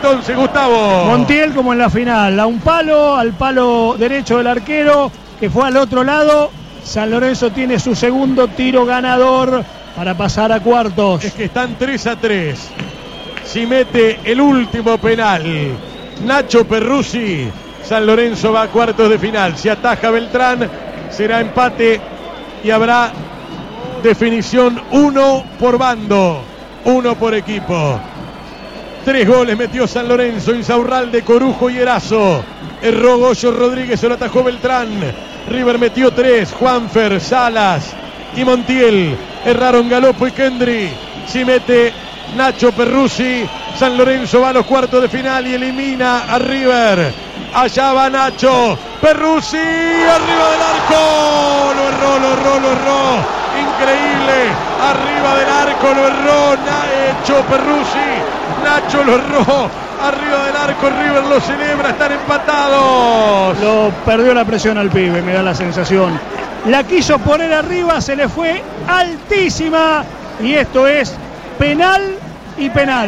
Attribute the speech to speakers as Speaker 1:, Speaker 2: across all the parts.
Speaker 1: entonces, Gustavo.
Speaker 2: Montiel como en la final, a un palo, al palo derecho del arquero, que fue al otro lado. San Lorenzo tiene su segundo tiro ganador para pasar a cuartos.
Speaker 1: Es que están 3-3. Si mete el último penal Nacho Perruzzi, San Lorenzo va a cuartos de final. Si ataja Beltrán, será empate y habrá definición, 1 por bando, 1 por equipo. 3 goles metió San Lorenzo, Insaurralde, Corujo y Erazo. Erró Goyo Rodríguez, se lo atajó Beltrán. River metió 3, Juanfer, Salas y Montiel. Erraron Galopo y Kendry. Si mete Nacho Perruzzi, San Lorenzo va a los cuartos de final y elimina a River. Allá va Nacho Perruzzi, arriba del arco. Lo erró. Increíble. Arriba del arco lo erró Nacho Perruzzi. Nacho lo erró. Arriba del arco, River lo celebra, están empatados.
Speaker 2: Lo perdió la presión al pibe, me da la sensación. La quiso poner arriba, se le fue altísima. Y esto es penal y penal.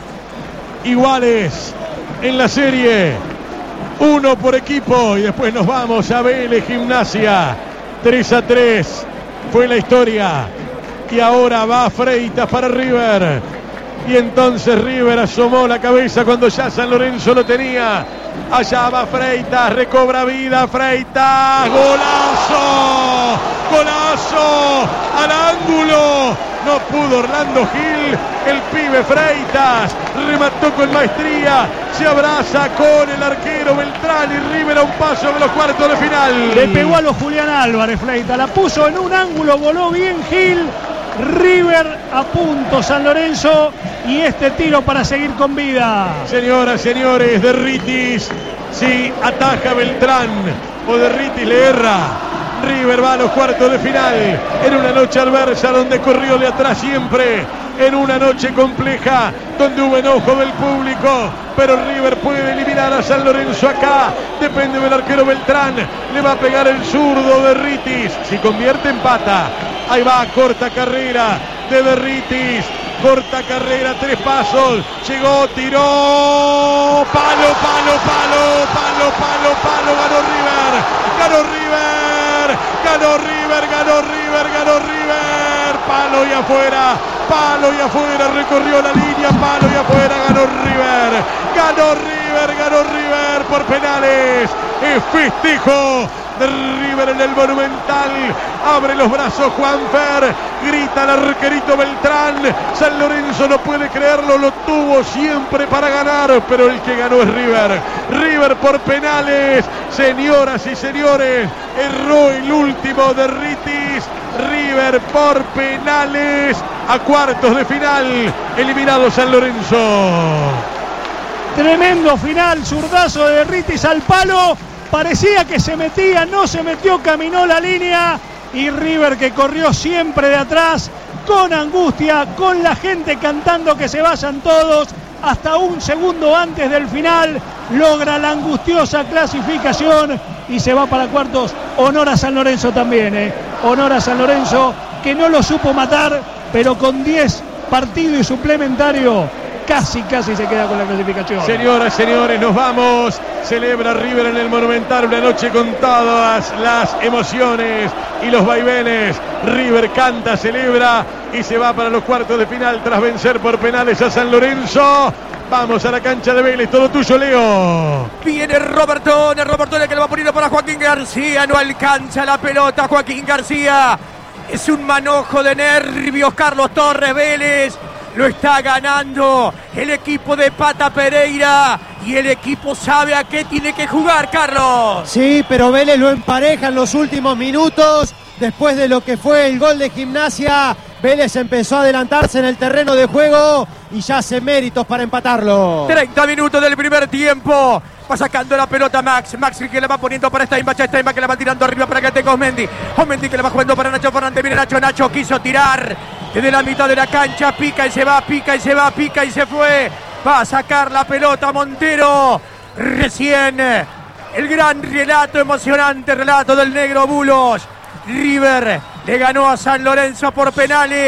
Speaker 1: Iguales en la serie, 1 por equipo. Y después nos vamos a Vélez Gimnasia. 3-3 fue la historia. Y ahora va Freitas para River. Y entonces River asomó la cabeza cuando ya San Lorenzo lo tenía. Allá va Freitas, recobra vida Freitas. ¡Golazo! ¡Golazo! ¡Al ángulo! No pudo Orlando Gil. El pibe Freitas remató con maestría. Se abraza con el arquero Beltrán y River a un paso de los cuartos de final.
Speaker 2: Le pegó a los Julián Álvarez Freitas. La puso en un ángulo, voló bien Gil. River a punto, San Lorenzo, y este tiro para seguir con vida.
Speaker 1: Señoras, señores, Derritis, si ataja Beltrán o Derritis le erra, River va a los cuartos de final, en una noche adversa donde corrió de atrás siempre, en una noche compleja donde hubo enojo del público, pero River puede eliminar a San Lorenzo acá, depende del arquero Beltrán, le va a pegar el zurdo Derritis, si convierte empata. Ahí va, corta carrera de Derritis. Corta carrera, 3 pasos. Llegó, tiró. Palo. Ganó River. Palo y afuera. Recorrió la línea. Palo y afuera. Ganó River por penales. Es festejo de River en el Monumental. Abre los brazos Juanfer, grita al arquerito Beltrán. San Lorenzo no puede creerlo, lo tuvo siempre para ganar, pero el que ganó es River por penales. Señoras y señores, erró el último Derritis. River por penales a cuartos de final, eliminado San Lorenzo.
Speaker 2: Tremendo final, zurdazo de Derritis al palo. Parecía que se metía, no se metió, caminó la línea. Y River, que corrió siempre de atrás, con angustia, con la gente cantando que se vayan todos, hasta un segundo antes del final, logra la angustiosa clasificación y se va para cuartos. Honor a San Lorenzo también, honor a San Lorenzo, que no lo supo matar, pero con 10 partido y suplementario, casi se queda con la clasificación.
Speaker 1: Señoras, señores, nos vamos. Celebra River en el Monumental, una noche con todas las emociones y los vaivenes. River canta, celebra y se va para los cuartos de final tras vencer por penales a San Lorenzo. Vamos a la cancha de Vélez, todo tuyo, Leo.
Speaker 3: Viene Robertone que le va poniendo para Joaquín García, no alcanza la pelota Joaquín García. Es un manojo de nervios Carlos Torres. Vélez lo está ganando el equipo de Pata Pereira y el equipo sabe a qué tiene que jugar, Carlos.
Speaker 4: Sí, pero Vélez lo empareja en los últimos minutos. Después de lo que fue el gol de Gimnasia, Vélez empezó a adelantarse en el terreno de juego y ya hace méritos para empatarlo.
Speaker 3: 30 minutos del primer tiempo. Va sacando la pelota Max que le va poniendo para Steinbach que le va tirando arriba para que tenga Osmendi que le va jugando para Nacho Fernández. Viene Nacho quiso tirar desde la mitad de la cancha, pica y se fue. Va a sacar la pelota Montero. Recién el gran relato, emocionante relato del negro Bulos. River le ganó a San Lorenzo por penales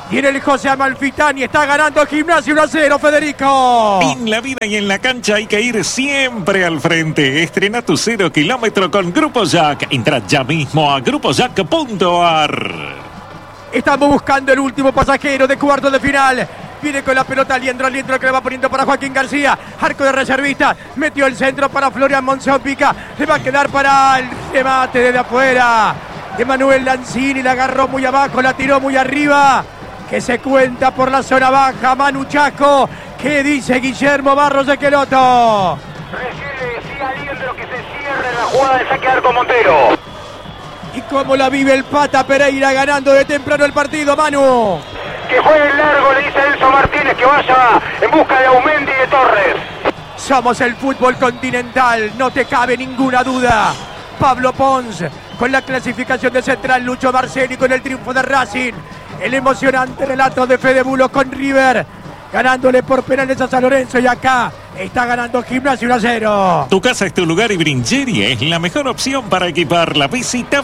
Speaker 3: Tiene el José Amalfitani, está ganando Gimnasia 1-0, Federico.
Speaker 5: En la vida y en la cancha hay que ir siempre al frente. Estrena tu 0 kilómetro con Grupo Jack. Entra ya mismo a grupojack.ar.
Speaker 3: Estamos buscando el último pasajero de cuartos de final. Viene con la pelota Aliendro que le va poniendo para Joaquín García. Arco de reservista. Metió el centro para Florian Monzón. Pica. Le va a quedar para el remate desde afuera. Emanuel Lanzini la agarró muy abajo, la tiró muy arriba. Que se cuenta por la zona baja. Manu Chasco. ¿Qué dice Guillermo Barros de Queloto?
Speaker 6: Recién le decía a Aliendro que se cierre la jugada de saque de arco Montero.
Speaker 3: ¿Y cómo la vive el Pata Pereira ganando de temprano el partido, Manu?
Speaker 6: Que juegue largo, le dice a Enzo Martínez que vaya en busca de Aumendi y de Torres.
Speaker 3: Somos el fútbol continental, no te cabe ninguna duda. Pablo Pons con la clasificación de Central, Lucho Marceli con el triunfo de Racing. El emocionante relato de Fede Bulos con River, ganándole por penales a San Lorenzo, y acá está ganando Gimnasia 1-0.
Speaker 5: Tu casa es tu lugar y Bringeri es la mejor opción para equiparla. Visita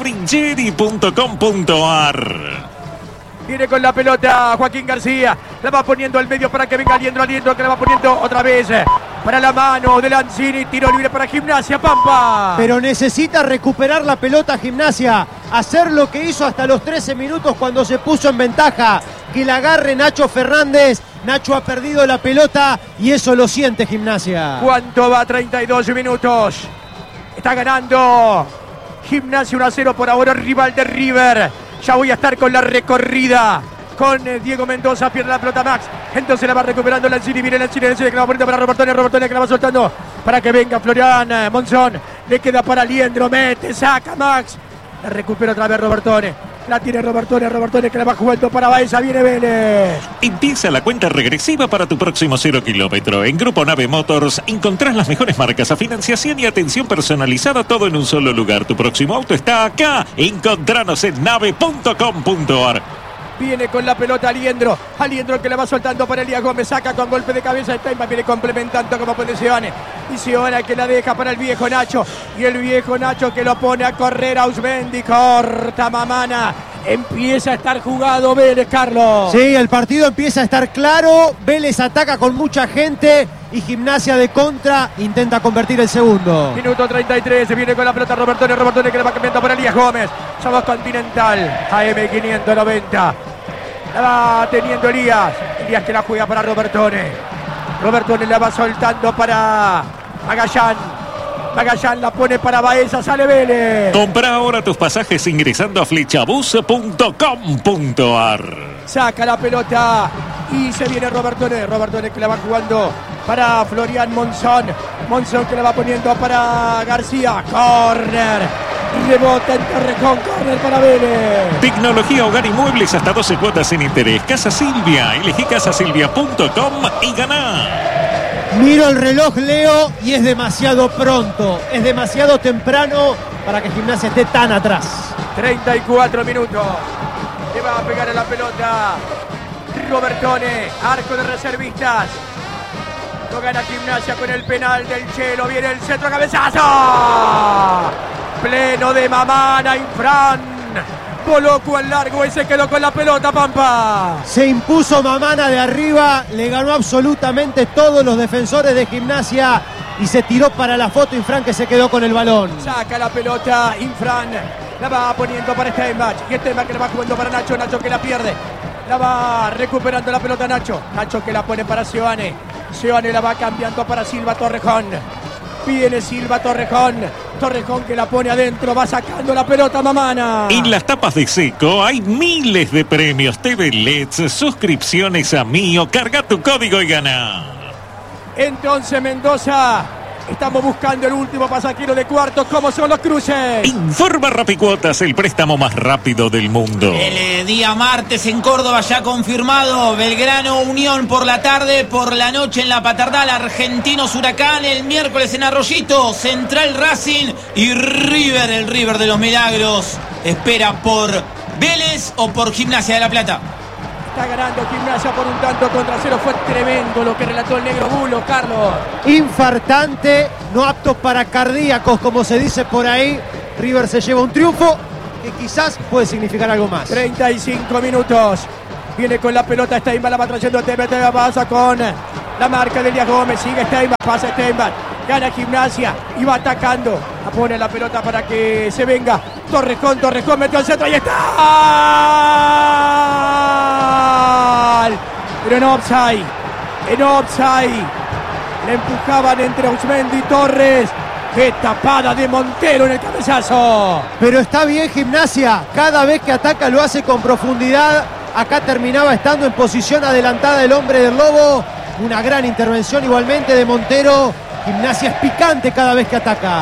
Speaker 5: bringeri.com.ar.
Speaker 3: Viene con la pelota Joaquín García, la va poniendo al medio para que venga Aliendro que la va poniendo otra vez para la mano de Lanzini, tiro libre para Gimnasia, Pampa.
Speaker 4: Pero necesita recuperar la pelota Gimnasia, hacer lo que hizo hasta los 13 minutos cuando se puso en ventaja, que la agarre Nacho Fernández. Nacho ha perdido la pelota y eso lo siente Gimnasia.
Speaker 3: ¿Cuánto va? 32 minutos. Está ganando Gimnasia 1-0 por ahora, rival de River. Ya voy a estar con la recorrida. Con Diego Mendoza, pierde la pelota Max. Entonces la va recuperando Lanzini. Viene Lanzini que la va poniendo para Robertone que la va soltando para que venga Florian Monzón. Le queda para Aliendro, mete, saca Max. La recupera otra vez Robertone. La tiene Robertone que la va jugando para Baeza. Viene Vélez.
Speaker 5: Empieza la cuenta regresiva para tu próximo 0 kilómetro. En Grupo Nave Motors encontrás las mejores marcas a financiación y atención personalizada, todo en un solo lugar. Tu próximo auto está acá. Encontranos en nave.com.ar.
Speaker 3: Viene con la pelota Aliendro que la va soltando para Elías Gómez, saca con golpe de cabeza de Taima, viene complementando como puede Seoane. Y Seoane que la deja para el viejo Nacho. Y el viejo Nacho que lo pone a correr a Ausmendi, corta Mamana. Empieza a estar jugado Vélez, Carlos.
Speaker 4: Sí, el partido empieza a estar claro. Vélez ataca con mucha gente y Gimnasia de contra intenta convertir el segundo.
Speaker 3: Minuto 33, se viene con la pelota Robertone que le va cambiando para Elías Gómez. Somos Continental, AM 590. La va teniendo Elías que la juega para Robertone la va soltando para Magallán la pone para Baeza, sale Vélez.
Speaker 5: Compra ahora tus pasajes ingresando a flechabus.com.ar.
Speaker 3: Saca la pelota y se viene Robertone que la va jugando para Florian Monzón que la va poniendo para García. Corner, rebota en Torrejón, corner para Vélez.
Speaker 5: Tecnología, hogar y muebles hasta 12 cuotas sin interés. Casa Silvia, elegí casasilvia.com y ganá.
Speaker 4: Miro el reloj, Leo, y es demasiado pronto, es demasiado temprano para que Gimnasia esté tan atrás.
Speaker 3: 34 minutos. Le va a pegar a la pelota Robertone, arco de reservistas. Lo gana Gimnasia con el penal del Chelo. Viene el centro, cabezazo. Pleno de Mamana, Infran. Voló al largo y se quedó con la pelota, Pampa.
Speaker 4: Se impuso Mamana de arriba, le ganó absolutamente todos los defensores de Gimnasia y se tiró para la foto Infran, que se quedó con el balón.
Speaker 3: Saca la pelota Infran, la va poniendo para Steinbach y Steinbach que la va jugando para Nacho que la pierde. La va recuperando la pelota Nacho que la pone para Seoane la va cambiando para Silva Torrejón. Viene Silva Torrejón que la pone adentro, va sacando la pelota Mamana.
Speaker 5: En las tapas de Seco hay miles de premios, TV LEDs, suscripciones a Mío, carga tu código y gana.
Speaker 3: Entonces Mendoza, estamos buscando el último pasajero de cuartos. ¿Cómo son los cruces?
Speaker 5: Informa Rapicuotas, el préstamo más rápido del mundo.
Speaker 7: El día martes en Córdoba ya confirmado. Belgrano Unión por la tarde, por la noche en la Paternal, Argentinos Huracán. El miércoles en Arroyito, Central Racing y River, el River de los Milagros. Espera por Vélez o por Gimnasia de La Plata.
Speaker 3: Está ganando Gimnasia por un tanto contra cero. Fue tremendo lo que relató el negro Bulo, Carlos.
Speaker 4: Infartante, no apto para cardíacos, como se dice por ahí. River se lleva un triunfo que quizás puede significar algo más.
Speaker 3: 35 minutos. Viene con la pelota Steinbach, la va trayendo Steinbach, pasa con la marca de Elías Gómez. Sigue Steinbach, pasa Steinbach. Gana Gimnasia y va atacando. La pone la pelota para que se venga. Torrejón metió al centro. ¡Ahí está! Pero en offside. Le empujaban entre Ausmendi y Torres. ¡Qué tapada de Montero en el cabezazo!
Speaker 4: Pero está bien Gimnasia. Cada vez que ataca lo hace con profundidad. Acá terminaba estando en posición adelantada el hombre del Lobo. Una gran intervención igualmente de Montero. Gimnasia es picante cada vez que ataca.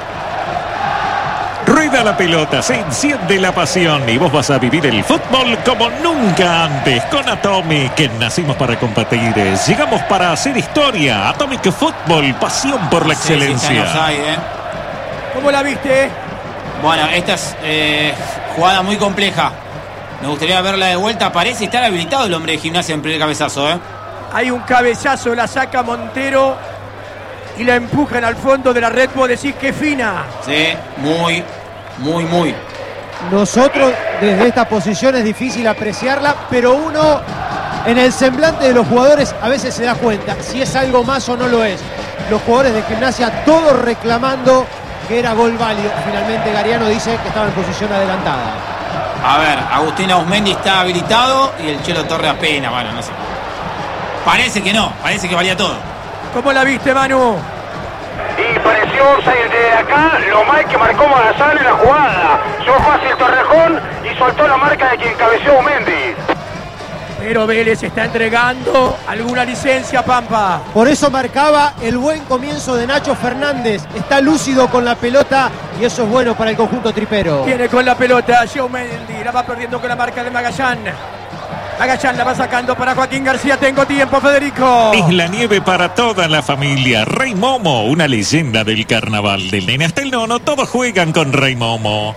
Speaker 5: Rueda la pelota, se enciende la pasión y vos vas a vivir el fútbol como nunca antes. Con Atomic, nacimos para competir, llegamos para hacer historia. Atomic Fútbol, pasión por la excelencia.
Speaker 3: ¿Cómo la viste?
Speaker 7: Bueno, esta es jugada muy compleja. Me gustaría verla de vuelta. Parece estar habilitado el hombre de Gimnasia en primer cabezazo.
Speaker 3: Hay un cabezazo, la saca Montero y la empujan al fondo de la red. Vos decís que fina.
Speaker 7: Sí, muy.
Speaker 4: Nosotros desde esta posición es difícil apreciarla, pero uno en el semblante de los jugadores a veces se da cuenta si es algo más o no lo es. Los jugadores de Gimnasia todos reclamando que era gol válido. Finalmente Gariano dice que estaba en posición adelantada.
Speaker 7: A ver, Agustín Ausmendi está habilitado y el Chelo Torre apenas, bueno, no sé. Parece que no, parece que valía todo.
Speaker 3: ¿Cómo la viste, Manu?
Speaker 6: Y pareció offside de acá, lo mal que marcó Magallán en la jugada. Yo fácil Torrejón y soltó la marca de quien cabeció Aumendi.
Speaker 3: Pero Vélez está entregando alguna licencia, Pampa.
Speaker 4: Por eso marcaba el buen comienzo de Nacho Fernández. Está lúcido con la pelota y eso es bueno para el conjunto tripero.
Speaker 3: Tiene con la pelota Aumendi, la va perdiendo con la marca de Magallán. Magallán la va sacando para Joaquín García. Tengo tiempo, Federico.
Speaker 5: Es la nieve para toda la familia. Rey Momo, una leyenda del carnaval. Del nene hasta el nono, todos juegan con Rey Momo.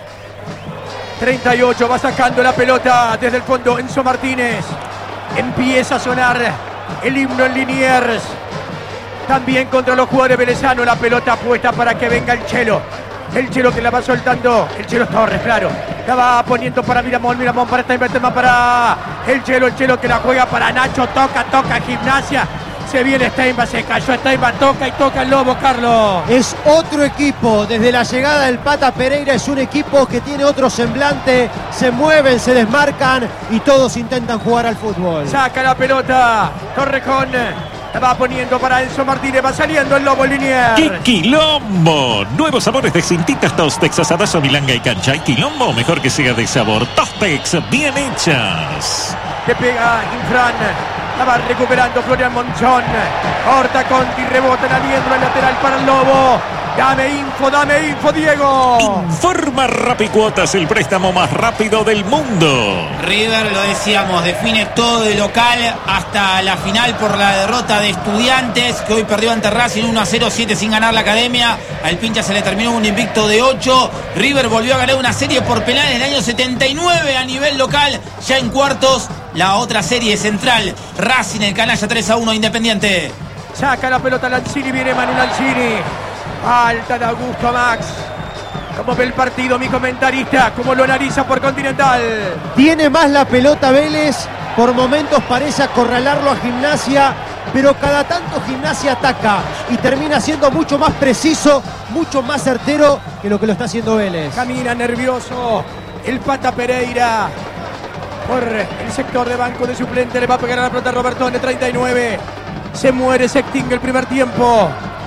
Speaker 3: 38, va sacando la pelota desde el fondo Enzo Martínez. Empieza a sonar el himno en Liniers. También contra los jugadores velezanos. La pelota puesta para que venga el Chelo. El Chelo que la va soltando. El Chelo Torres, claro. La va poniendo para Miramón para Steinbach, para el Chelo que la juega para Nacho. Toca Gimnasia. Se viene Steinbach, se cayó Steinbach, toca el Lobo, Carlos.
Speaker 4: Es otro equipo, desde la llegada del Pata Pereira es un equipo que tiene otro semblante, se mueven, se desmarcan y todos intentan jugar al fútbol.
Speaker 3: Saca la pelota, Torrejón, la va poniendo para Enzo Martínez, va saliendo el Lobo Liniers.
Speaker 5: ¡Qué quilombo! Nuevos sabores de Cintitas, Tostex, asadazo, milanga y cancha. ¿Y quilombo? Mejor que sea de sabor. Tostex, bien hechas.
Speaker 3: Le pega Infran. La va recuperando Florian Monchón. Corta Conti, rebota en Aliendro, el lateral para el Lobo. Dame info, Diego.
Speaker 5: Informa Rapicuotas, el préstamo más rápido del mundo.
Speaker 7: River, lo decíamos, define todo de local hasta la final por la derrota de Estudiantes, que hoy perdió ante Racing 1-0, 7 sin ganar la Academia. Al Pincha se le terminó un invicto de 8. River volvió a ganar una serie por penales en el año 79 a nivel local. Ya en cuartos, la otra serie central. Racing, el canalla 3-1 Independiente.
Speaker 3: Saca la pelota Lanzini, viene Manu Lanzini. Falta de Augusto Max. ¿Cómo ve el partido mi comentarista? ¿Cómo lo analiza por Continental?
Speaker 4: Tiene más la pelota Vélez. Por momentos parece acorralarlo a Gimnasia, pero cada tanto Gimnasia ataca y termina siendo mucho más preciso, mucho más certero que lo que lo está haciendo Vélez.
Speaker 3: Camina nervioso el Pata Pereira por el sector de banco de suplente. Le va a pegar a la pelota Robertone, 39. Se muere, se extingue el primer tiempo.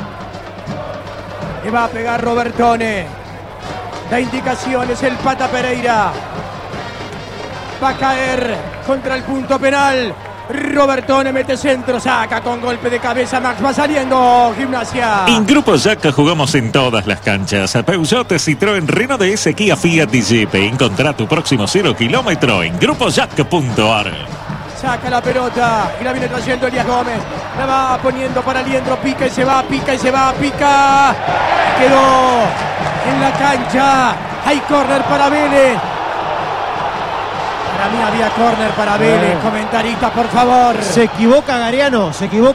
Speaker 3: Le va a pegar Robertone. Da indicaciones el Pata Pereira. Va a caer contra el punto penal. Robertone mete centro, saca con golpe de cabeza. Max va saliendo Gimnasia.
Speaker 5: En Grupo Jack jugamos en todas las canchas. Peugeot, Citroën, Renault DS, Kia, Fiat y Jeep. Encontrá tu próximo 0 kilómetro en grupojack.ar.
Speaker 3: Saca la pelota y la viene trayendo Elías Gómez. La va poniendo para Aliendro. Pica y se va. Quedó en la cancha. Hay córner para Vélez. Para mí había córner para Vélez. Comentarista, por favor.
Speaker 4: Se equivoca Gariano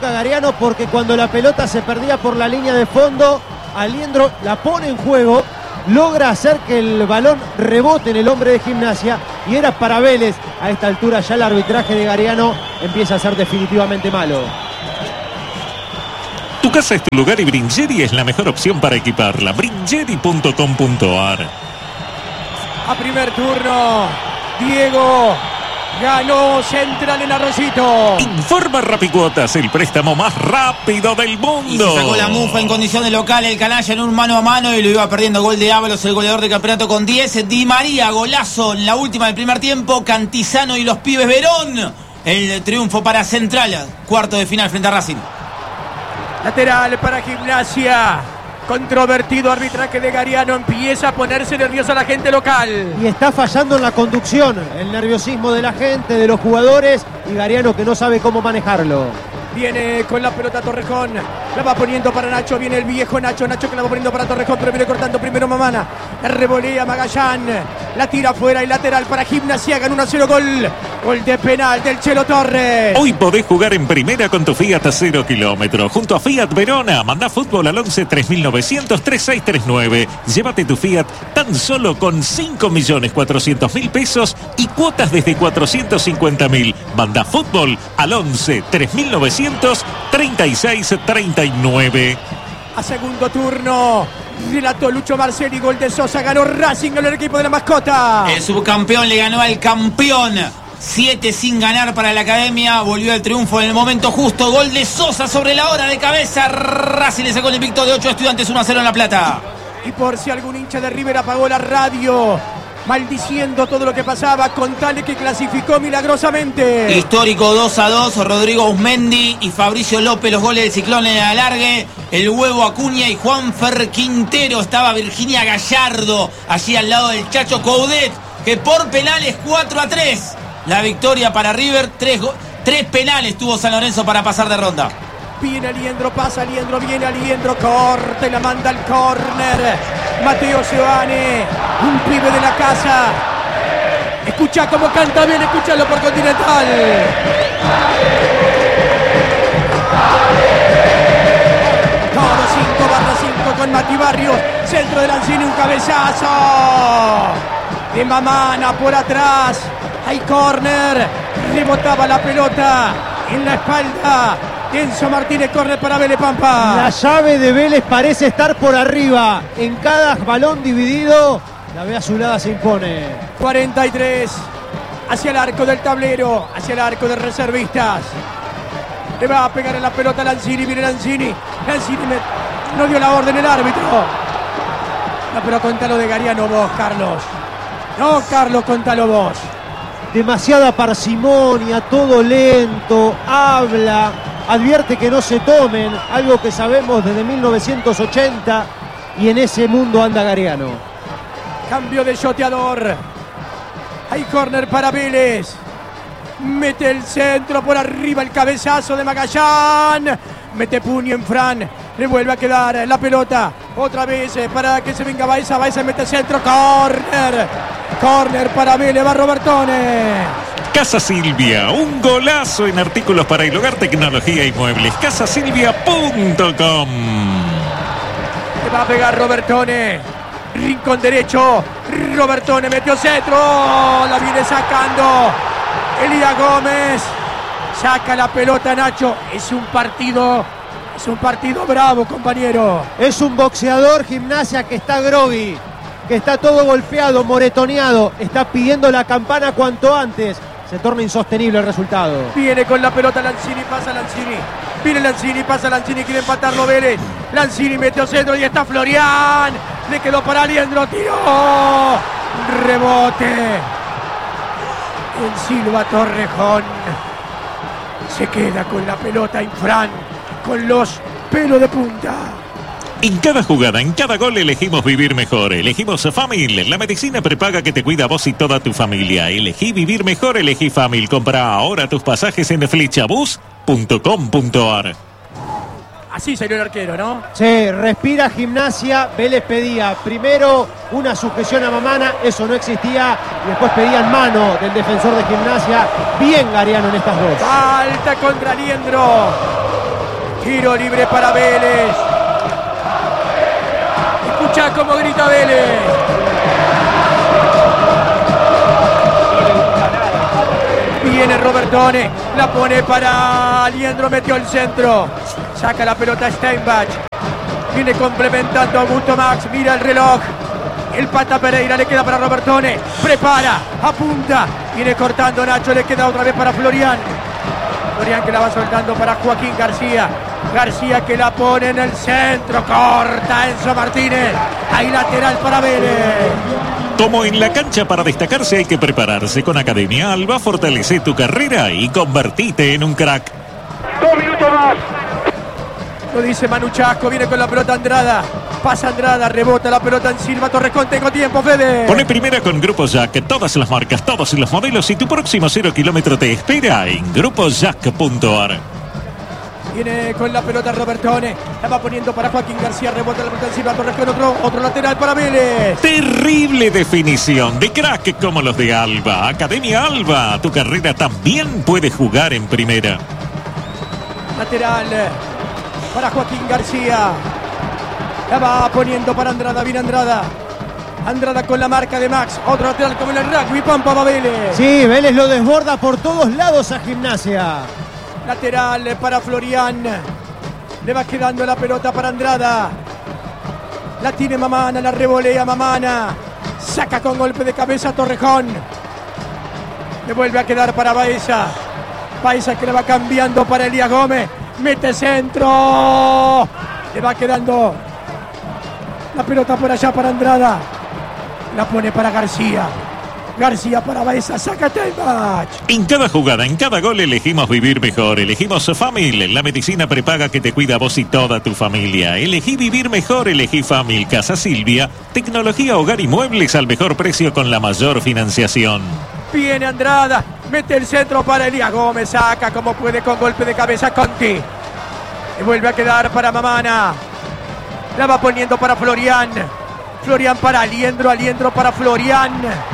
Speaker 4: porque cuando la pelota se perdía por la línea de fondo, Aliendro la pone en juego logra hacer que el balón rebote en el hombre de Gimnasia y era para Vélez. A esta altura ya el arbitraje de Gariano empieza a ser definitivamente malo.
Speaker 5: Tu casa es tu lugar y Bringeri es la mejor opción para equiparla. Bringeri.com.ar.
Speaker 3: A primer turno, Diego ganó Central en Arroyito.
Speaker 5: Informa Rapicuotas, el préstamo más rápido del mundo.
Speaker 7: Y se sacó la mufa en condición de local el canalla en un mano a mano y lo iba perdiendo. Gol de Ábalos, el goleador del campeonato con 10. Di María, golazo en la última del primer tiempo. Cantizano y los pibes Verón. El triunfo para Central, cuarto de final frente a Racing.
Speaker 3: Lateral para Gimnasia. Controvertido arbitraje de Gariano. Empieza a ponerse nerviosa la gente local.
Speaker 4: Y está fallando en la conducción. El nerviosismo de la gente, de los jugadores. Y Gariano que no sabe cómo manejarlo.
Speaker 3: Viene con la pelota Torrejón. La va poniendo para Nacho. Viene el viejo Nacho. Nacho que la va poniendo para Torrejón. Pero viene cortando primero Mamana. La revolea Magallán. La tira afuera y lateral para Gimnasia. Gana 1-0 gol. Gol de penal del Chelo Torres.
Speaker 5: Hoy podés jugar en primera con tu Fiat a 0 kilómetros. Junto a Fiat Verona. Mandá fútbol al 11 3900 3639. Llévate tu Fiat tan solo con 5.400.000 pesos y cuotas desde 450.000. Mandá fútbol al 11 3900 3639.
Speaker 3: A segundo turno, relató Lucho Marcelli, gol de Sosa, ganó Racing, ganó el equipo de la mascota.
Speaker 7: El subcampeón le ganó al campeón. 7 sin ganar para la academia. Volvió el triunfo en el momento justo. Gol de Sosa sobre la hora de cabeza. Racing le sacó el invicto de 8 Estudiantes 1-0 en La Plata.
Speaker 3: Y por si algún hincha de River apagó la radio, maldiciendo todo lo que pasaba, contale que clasificó milagrosamente.
Speaker 7: Histórico 2-2, Rodrigo Usmendi y Fabricio López, los goles del Ciclón en el alargue. El Huevo Acuña y Juanfer Quintero. Estaba Virginia Gallardo allí al lado del Chacho Coudet, que por penales 4-3. La victoria para River, 3 penales tuvo San Lorenzo para pasar de ronda.
Speaker 3: Viene Aliendro, pasa Aliendro, viene Aliendro, corta y la manda al córner. Mateo Giovanni, un pibe de la casa. Escucha cómo canta bien, escúchalo por Continental. Todo 5/5 con Mati Barrios. Centro de Lanzini, un cabezazo de Mamana por atrás. Hay córner, rebotaba la pelota en la espalda. Enzo Martínez, córner para Vélez Pampa.
Speaker 4: La llave de Vélez parece estar por arriba. En cada balón dividido, la B azulada se impone.
Speaker 3: 43 hacia el arco del tablero, hacia el arco de reservistas. Le va a pegar en la pelota Lanzini, viene Lanzini. Lanzini no dio la orden el árbitro. No, pero contalo de Gariano vos, Carlos. No, Carlos, contalo vos.
Speaker 4: Demasiada parsimonia, todo lento, habla, advierte que no se tomen, algo que sabemos desde 1980, y en ese mundo anda Gariano.
Speaker 3: Cambio de shoteador. Hay córner para Vélez. Mete el centro por arriba, el cabezazo de Magallán. Mete puño en Fran. Le vuelve a quedar la pelota. Otra vez para que se venga Baeza. Baeza mete centro. Córner. Córner para Vélez. Va Robertone.
Speaker 5: Casa Silvia, un golazo en artículos para el hogar, tecnología y muebles. Casasilvia.com.
Speaker 3: Le va a pegar Robertone. Rincón derecho. Robertone metió centro. La viene sacando Elías Gómez. Saca la pelota Nacho. Es un partido bravo, compañero.
Speaker 4: Es un boxeador Gimnasia que está groggy, que está todo golpeado, moretoneado. Está pidiendo la campana cuanto antes. Se torna insostenible el resultado.
Speaker 3: Viene con la pelota Lanzini, pasa Lanzini. Viene Lanzini, pasa Lanzini, quiere empatarlo Vélez. Lanzini metió centro y está Florian. Le quedó para Aliendro, tiró. Rebote. El Silva Torrejón. Se queda con la pelota Infran, con los pelos de punta.
Speaker 5: En cada jugada, en cada gol elegimos vivir mejor. Elegimos Famil, la medicina prepaga que te cuida a vos y toda tu familia. Elegí vivir mejor, elegí Famil. Compra ahora tus pasajes en flechabus.com.ar.
Speaker 3: Así salió el arquero, ¿no?
Speaker 4: Sí, respira Gimnasia. Vélez pedía primero una sujeción a Mamana, eso no existía, y después pedían mano del defensor de Gimnasia. Bien Gariano en estas dos.
Speaker 3: Falta contra Aliendro. Tiro libre para Vélez. Escuchá cómo grita Vélez. Viene Robertone, la pone para Aliendro, metió el centro. Saca la pelota Steinbach. Viene complementando a Augusto Max, mira el reloj. El Pata Pereira le queda para Robertone. Prepara, apunta. Viene cortando Nacho, le queda otra vez para Florian. Florian que la va soltando para Joaquín García. García que la pone en el centro. Corta Enzo Martínez. Hay lateral para Vélez.
Speaker 5: Como en la cancha, para destacarse hay que prepararse. Con Academia Alba fortalece tu carrera y convertite en un crack.
Speaker 6: 2 minutos más.
Speaker 3: Lo dice Manu Chasco, viene con la pelota Andrada. Pasa Andrada, rebota la pelota en Silva. Torrejón, tengo tiempo, Fede.
Speaker 5: Pone primera con Grupo Jack, todas las marcas, todos los modelos y tu próximo 0 kilómetro te espera en grupojack.ar.
Speaker 3: Viene con la pelota Robertone, la va poniendo para Joaquín García, rebota la pelota en Silva. Torrejón, otro lateral para Vélez.
Speaker 5: Terrible definición de crack como los de Alba. Academia Alba, tu carrera también puede jugar en primera.
Speaker 3: Lateral para Joaquín García. La va poniendo para Andrada, viene Andrada. Andrada con la marca de Max. Otro lateral como en el rugby, Pampa va Vélez.
Speaker 4: Sí, Vélez lo desborda por todos lados a Gimnasia.
Speaker 3: Lateral para Florian. Le va quedando la pelota para Andrada. La tiene Mamana, la revolea Mamana. Saca con golpe de cabeza Torrejón. Le vuelve a quedar para Baeza. Baeza que le va cambiando para Elías Gómez. Mete centro. Le va quedando la pelota por allá para Andrada. La pone para García. García para Baeza. Sácate el match.
Speaker 5: En cada jugada, en cada gol elegimos vivir mejor. Elegimos Famil, la medicina prepaga que te cuida a vos y toda tu familia. Elegí vivir mejor, elegí Famil. Casa Silvia, tecnología, hogar y muebles al mejor precio con la mayor financiación.
Speaker 3: Viene Andrada, mete el centro para Elías Gómez, saca como puede con golpe de cabeza Conti. Y vuelve a quedar para Mamana. La va poniendo para Florian. Florian para Aliendro, Aliendro para Florian.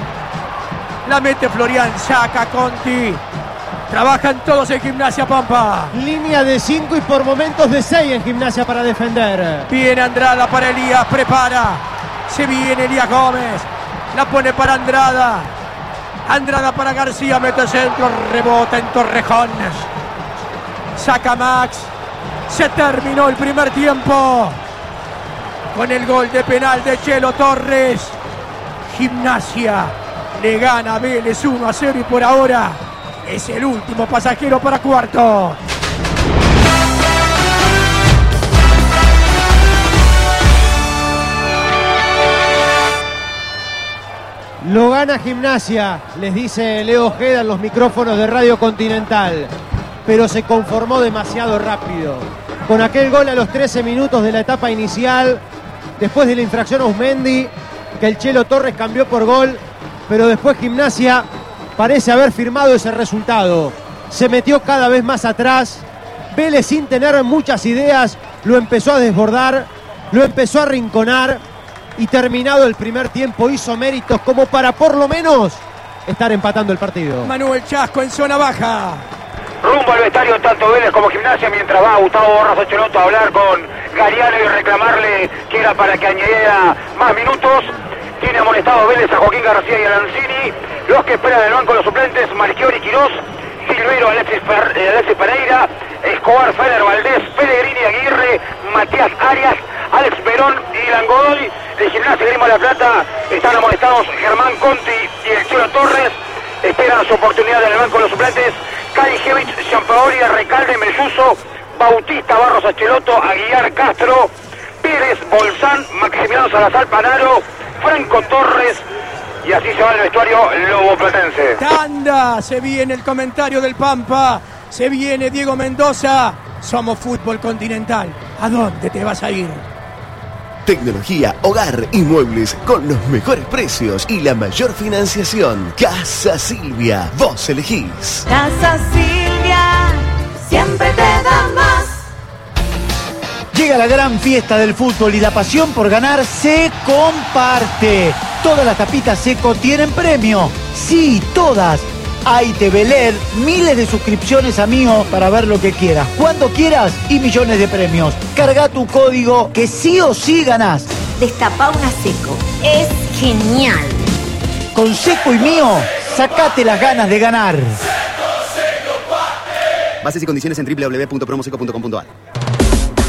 Speaker 3: La mete Florian, saca Conti. Trabajan todos en Gimnasia, Pampa.
Speaker 4: Línea de 5 y por momentos de 6 en Gimnasia para defender.
Speaker 3: Viene Andrada para Elías, prepara. Se viene Elías Gómez. La pone para Andrada. Andrada para García, mete centro, rebota en Torrejón. Saca Max. Se terminó el primer tiempo. Con el gol de penal de Chelo Torres. Gimnasia le gana a Vélez 1-0 y por ahora es el último pasajero para cuarto.
Speaker 4: Lo gana Gimnasia, les dice Leo Ojeda en los micrófonos de Radio Continental, pero se conformó demasiado rápido. Con aquel gol a los 13 minutos de la etapa inicial, después de la infracción a Uzmendi, que el Chelo Torres cambió por gol, pero después Gimnasia parece haber firmado ese resultado. Se metió cada vez más atrás, Vélez sin tener muchas ideas, lo empezó a desbordar, lo empezó a arrinconar, y terminado el primer tiempo hizo méritos como para por lo menos estar empatando el partido.
Speaker 3: Manuel Chasco en zona baja.
Speaker 6: Rumbo al vestuario tanto Vélez como Gimnasia, mientras va Gustavo Borrazo Cheloto a hablar con Gariano y reclamarle que era para que añadiera más minutos. Tiene amonestado Vélez a Joaquín García y a Lanzini. Los que esperan en el banco los suplentes: Marchiori, Quirós, Silvero, Alexis Pereira, Escobar, Fener, Valdés, Pellegrini, Aguirre, Matías Arias, Alex Verón y Langodoy. De Gimnasia Grima La Plata están amonestados Germán Conti y el Chelo Torres. Esperan su oportunidad en el banco de los suplentes: Kalijevich, Gianpaoli, Recalde, Melluso, Bautista, Barros, Acheloto, Aguilar, Castro, Pérez, Bolsán, Maximiliano Salazar, Panaro, Franco Torres. Y así se va el vestuario lobo platense.
Speaker 3: Tanda, se viene el comentario del Pampa. Se viene Diego Mendoza. Somos Fútbol Continental. ¿A dónde te vas a ir?
Speaker 8: Tecnología, hogar y muebles con los mejores precios y la mayor financiación. Casa Silvia, vos elegís.
Speaker 9: Casa Silvia, siempre te da más.
Speaker 10: Llega la gran fiesta del fútbol y la pasión por ganar se comparte. Todas las tapitas Seco tienen premio. Sí, todas. Hay TV LED, miles de suscripciones a Mío para ver lo que quieras, cuando quieras y millones de premios. Carga tu código que sí o sí ganás.
Speaker 9: destapá una Seco. Es genial.
Speaker 10: Con Seco y Mío, sacate las ganas de ganar.
Speaker 11: Bases y condiciones en www.promoseco.com.ar.